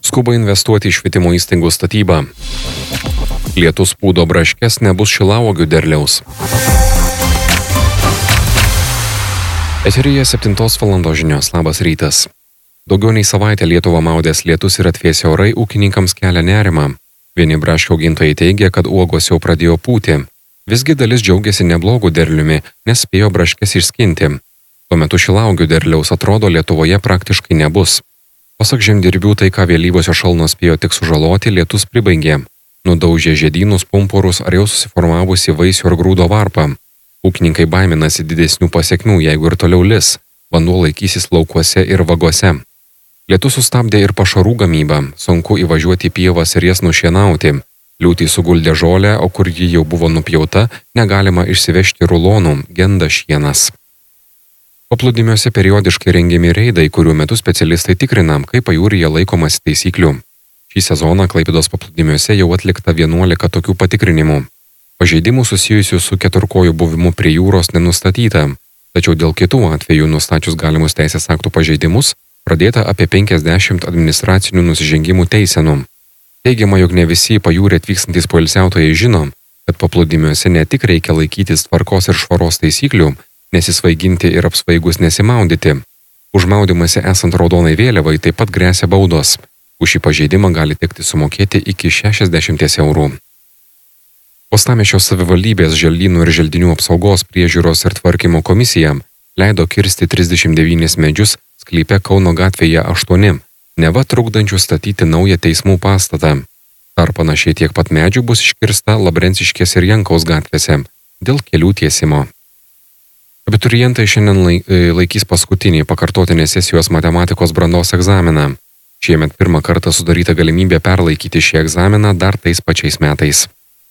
Skuba investuoti į švietimo įstaigų statybą. Lietus pūdo braškes, nebus šilauogių derliaus. Eteryje 7 val. Žinios. Labas rytas. Daugiau nei savaitę Lietuvą maudęs lietus ir atvėsę orai ūkininkams kelia nerimą. Vieni braškių augintojai teigia, kad uogos jau pradėjo pūti. Visgi dalis džiaugiasi neblogų derliumi, nes spėjo braškes išskinti. Tuo metu šilauogių derliaus atrodo Lietuvoje praktiškai nebus. Pasak žemdirbių, tai ką vėlyvosios šalnos spėjo tik sužaloti, lietus pribaigė. Nudaužė žiedynus, pumpurus ar jau susiformavusi vaisių ar grūdo varpą. Ūkininkai baiminasi didesnių pasekmių, jeigu ir toliau lis. Vanduo laikysis laukuose ir vagose. Lietus sustabdė ir pašarų gamybą, sunku įvažiuoti į pievas ir jas nušienauti. Liūtys suguldė žolę, o kur ji jau buvo nupjauta, negalima išsivežti rulonų, genda šienas. Paplūdimiuose periodiškai rengiami reidai, kurių metu specialistai tikrina, kaip pajūryje laikomas taisyklių. Šį sezoną Klaipėdos paplūdimiuose jau atlikta 11 tokių patikrinimų. Pažeidimų susijusių su keturkojų buvimu prie jūros nenustatyta, tačiau dėl kitų atvejų nustačius galimus teisės aktų pažeidimus, pradėta apie 50 administracinių nusižengimų teisenų. Teigiama, jog ne visi į pajūrį atvykstantys poilsiautojai žino, kad paplūdimiuose ne tik reikia laikytis tvarkos ir švaros taisyklių, nesisvaiginti ir apsvaigus nesimaudyti. Už maudymąsi esant raudonai vėliavai taip pat gresia baudos. Už šį pažeidimą gali tekti sumokėti iki 60 eurų. Uostamiesčio savivaldybės želdynų ir želdinių apsaugos priežiūros ir tvarkymo komisija leido kirsti 39 medžius sklype Kauno gatvėje 8, neva trukdančių statyti naują teismų pastatą. Dar panašiai tiek pat medžių bus iškirsta Labrenciškės ir Jankaus gatvėse dėl kelių tiesimo. Abiturientai šiandien laikys paskutinį pakartotinės sesijos matematikos brandos egzaminą. Šiemet pirmą kartą sudaryta galimybė perlaikyti šį egzaminą dar tais pačiais metais.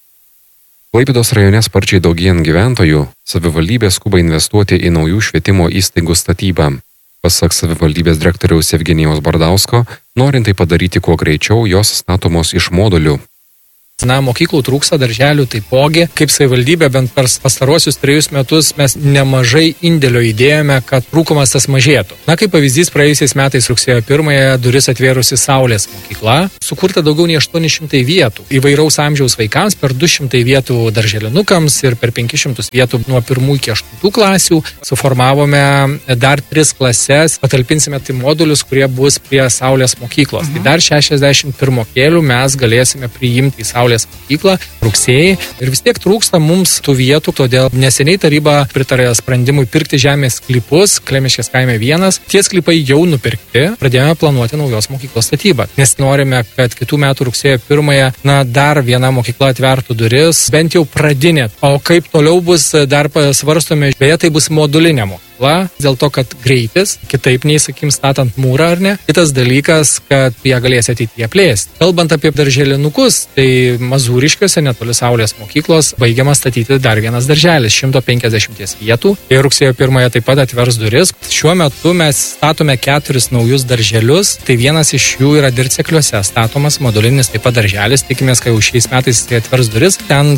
Klaipėdos rajone sparčiai daugėjant gyventojų, savivaldybė skuba investuoti į naujų švietimo įstaigų statybą. Pasak savivaldybės direktoriaus Evgenijaus Bardausko, norint tai padaryti kuo greičiau, jos statomos iš modulių. Mokyklų trūksta, darželių taipogi. Kaip savivaldybė bent per pastarosius 3 metus mes nemažai indėlio įdėjome, kad trūkumas tas mažėtų. Kaip pavyzdys, praėjusiais metais rugsėjo 1-ąją duris atvėrusi Saulės mokykla. Sukurta daugiau nei 800 vietų. Įvairaus amžiaus vaikams, per 200 vietų darželinukams ir per 500 vietų nuo 1 iki 8 klasių. Suformavome dar 3 klases, patalpinsime tai modulius, kurie bus prie Saulės mokyklos. Tai dar 61 mokėlių mes galėsime priimti į Saulės mokyklą rugsėjai ir vis tiek trūksta mums tų vietų, todėl neseniai taryba pritarė sprendimui pirkti žemės sklypus Klemiškės kaime 1. Tie sklypai jau nupirkti, pradėjome planuoti naujos mokyklos statybą, nes norime, kad kitų metų rugsėjo 1-ąją dar viena mokykla atvertų duris, bent jau pradinė. O kaip toliau bus, dar svarstome, beje, tai bus modulinė mokykla. Dėl to, kad greitis, kitaip nei, statant mūrą ar ne. Kitas dalykas, kad jie galės ateityje plėsti. Kalbant apie darželinukus, tai Mazūriškiuose netoli Saulės mokyklos baigiamas statyti dar vienas darželis, 150 vietų. Ir rugsėjo 1-ąją taip pat atvers duris. Šiuo metu mes statome 4 naujus darželius, tai vienas iš jų yra Dircekliuose statomas modulinis taip pat darželis. Tikimės, kad jau šiais metais tai atvers duris. Ten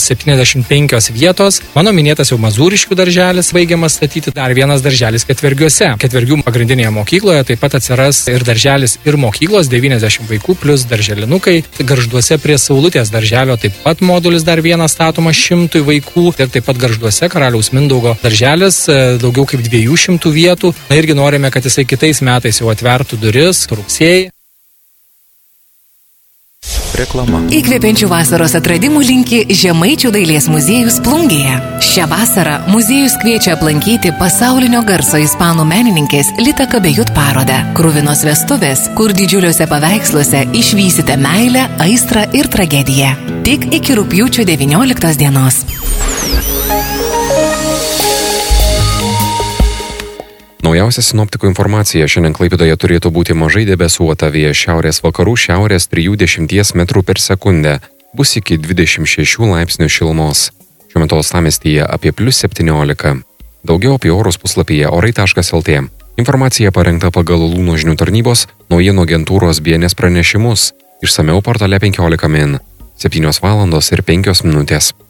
75 vietos. Mano minėtas jau Mazūriškių darželis baigiamas statyti, dar vienas darželis Ketvergiuose. Ketvergių pagrindinėje mokykloje taip pat atsiras ir darželis ir mokyklos, 90 vaikų plus darželinukai. Gargžduose prie Saulutės darželio taip pat modulis dar vienas statomas 100 vaikų ir taip pat Gargžduose Karaliaus Mindaugo darželis, daugiau kaip 200 vietų. Irgi norime, kad jisai kitais metais jau atvertų duris rugsėjai. Reklama. Įkvepiančių vasaros atradimų linki Žemaičių dailės muziejus Plungėje. Šią vasarą muziejus kviečia aplankyti pasaulinio garso ispanų menininkės Lita Kabejut parodą Kruvinos vestuvės, kur didžiuliuose paveiksluose išvysite meilę, aistrą ir tragediją. Tik iki rugpjūčio 19 dienos. Naujausia sinoptikų informacija. Šiandien Klaipėdoje turėtų būti mažai debesuota, vėjas šiaurės vakarų, šiaurės 3–10 metrų per sekundę. Bus iki 26 laipsnių šilumos. Šiuo metu uostamiestyje apie +17. Daugiau apie orus puslapyje orai.lt. Informacija parengta pagal Lūno žinių tarnybos naujienų agentūros BNS pranešimus. Išsamiau portale 15 min. 7:05.